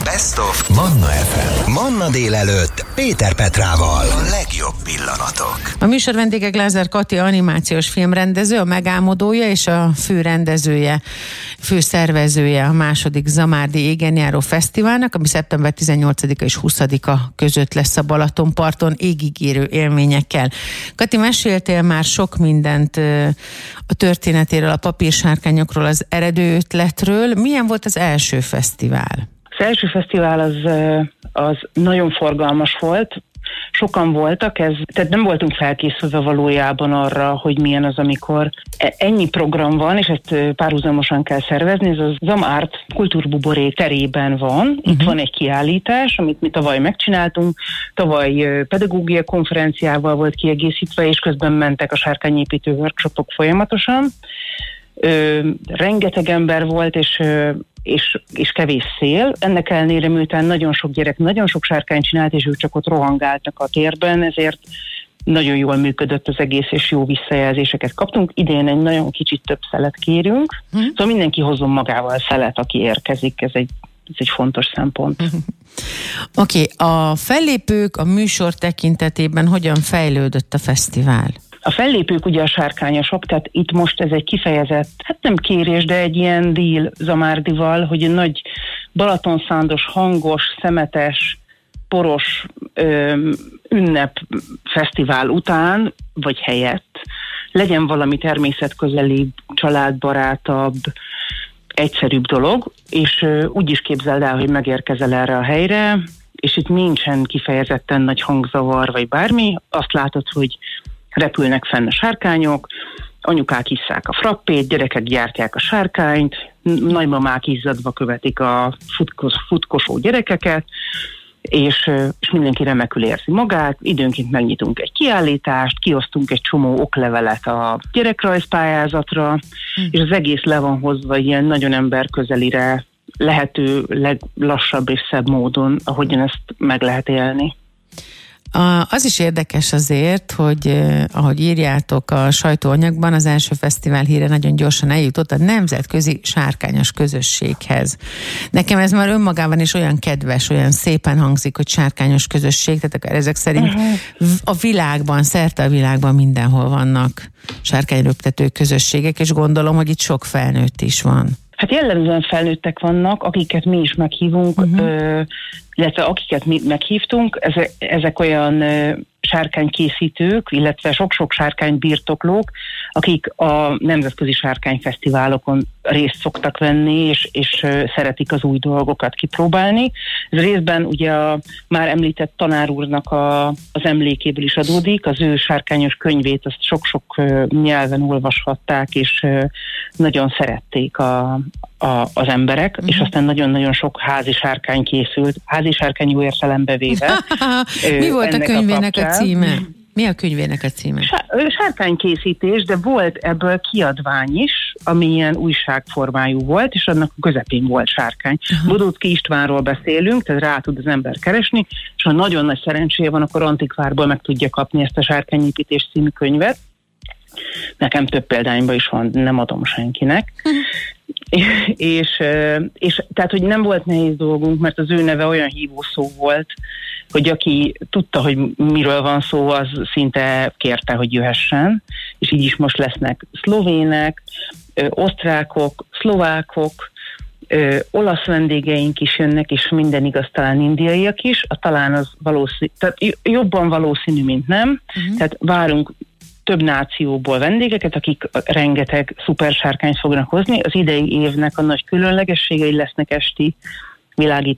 Best of Manna FM. Manna délelőtt Péter Petrával. A legjobb pillanatok. A műsor vendége Glázer Kati, animációs filmrendező, a megálmodója és a főrendezője, főszervezője a második Zamárdi Égenjáró Fesztiválnak, ami szeptember 18-a és 20-a között lesz a Balatonparton égigérő élményekkel. Kati, meséltél már sok mindent a történetéről, a papírsárkányokról, az eredő ötletről. Milyen volt az első fesztivál? Az első fesztivál az nagyon forgalmas volt, sokan voltak, tehát nem voltunk felkészülve valójában arra, hogy milyen az, amikor ennyi program van, és ezt párhuzamosan kell szervezni. Ez a Zamárd kultúrbuborék terében van. Itt van egy kiállítás, amit mi tavaly megcsináltunk. Tavaly pedagógia konferenciával volt kiegészítve, és közben mentek a sárkányépítő workshopok folyamatosan. Rengeteg ember volt, és kevés szél. Ennek ellenére, miután nagyon sok gyerek nagyon sok sárkányt csinált, és ők csak ott rohangáltak a térben, ezért nagyon jól működött az egész, és jó visszajelzéseket kaptunk. Idén egy nagyon kicsit több szelet kérünk, szóval mindenki hozzon magával szelet, aki érkezik, ez egy fontos szempont. Oké, a fellépők a műsor tekintetében hogyan fejlődött a fesztivál? A fellépők ugye a sárkányosok, tehát itt most ez egy kifejezett, hát nem kérés, de egy ilyen deal Zamárdival, hogy egy nagy balatonszándos, hangos, szemetes, poros ünnepfesztivál után, vagy helyett legyen valami természetközelibb, családbarátabb, egyszerűbb dolog, és úgy is képzeld el, hogy megérkezel erre a helyre, és itt nincsen kifejezetten nagy hangzavar, vagy bármi, azt látod, hogy repülnek fenn a sárkányok, anyukák isszák a frappét, gyerekek gyártják a sárkányt, nagymamák izzadva követik a futkosó gyerekeket, és mindenki remekül érzi magát. Időnként megnyitunk egy kiállítást, kiosztunk egy csomó oklevelet a gyerekrajzpályázatra, és az egész le van hozva ilyen nagyon emberközelire, lehető leglassabb és szebb módon, ahogyan ezt meg lehet élni. Az is érdekes azért, hogy ahogy írjátok a sajtóanyagban, az első fesztivál híre nagyon gyorsan eljutott a nemzetközi sárkányos közösséghez. Nekem ez már önmagában is olyan kedves, olyan szépen hangzik, hogy sárkányos közösség, tehát ezek szerint a világban, szerte a világban mindenhol vannak sárkányröptető közösségek, és gondolom, hogy itt sok felnőtt is van. Hát jellemzően felnőttek vannak, akiket mi is meghívunk, illetve akiket mi meghívtunk, ezek olyan sárkánykészítők, illetve sok-sok sárkánybirtoklók, akik a nemzetközi sárkányfesztiválokon részt szoktak venni, és szeretik az új dolgokat kipróbálni. Ez részben ugye a már említett tanár úrnak az emlékéből is adódik, az ő sárkányos könyvét azt sok-sok nyelven olvashatták, és nagyon szerették az emberek, és aztán nagyon-nagyon sok házi sárkány készült, házi sárkány jó értelembe véve. Mi volt a könyvének a címe? Mi a könyvének a címe? Sárkánykészítés, de volt ebből kiadvány is, ami ilyen újságformájú volt, és annak a közepén volt sárkány. Bodóczky Istvánról beszélünk, tehát rá tud az ember keresni, és ha nagyon nagy szerencséje van, akkor antikvárból meg tudja kapni ezt a Sárkányépítés című könyvet. Nekem több példányban is van, nem adom senkinek. És tehát, hogy nem volt nehéz dolgunk, mert az ő neve olyan hívószó volt, hogy aki tudta, hogy miről van szó, az szinte kérte, hogy jöhessen, és így is most lesznek szlovének, osztrákok, szlovákok, olasz vendégeink is jönnek, és minden igaz, talán indiaiak is, talán az valószínű, tehát jobban valószínű, mint nem, tehát várunk több nációból vendégeket, akik rengeteg szuper sárkányt fognak hozni. Az idei évnek a nagy különlegességei lesznek esti